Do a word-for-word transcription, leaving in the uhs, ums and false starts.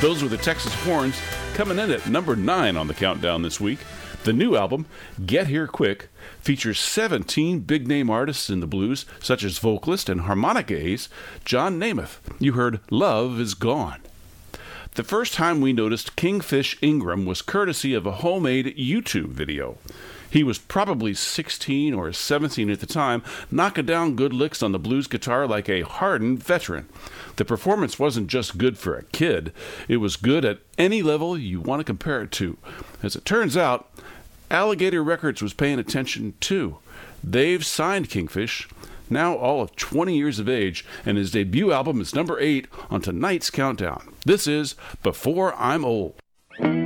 Those were the Texas Horns, coming in at number nine on the countdown this week. The new album, Get Here Quick, features seventeen big-name artists in the blues, such as vocalist and harmonica ace John Namath. You heard Love Is Gone. The first time we noticed Kingfish Ingram was courtesy of a homemade YouTube video. He was probably sixteen or seventeen at the time, knocking down good licks on the blues guitar like a hardened veteran. The performance wasn't just good for a kid, it was good at any level you want to compare it to. As it turns out, Alligator Records was paying attention too. They've signed Kingfish, now all of twenty years of age, and his debut album is number eight on tonight's countdown. This is Before I'm Old.